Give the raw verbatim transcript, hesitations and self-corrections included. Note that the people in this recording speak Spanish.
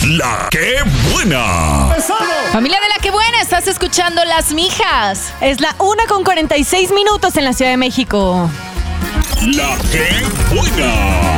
La que buena. Familia de La que buena, estás escuchando Las Mijas. Es la una con cuarenta y seis minutos en la Ciudad de México. La que buena.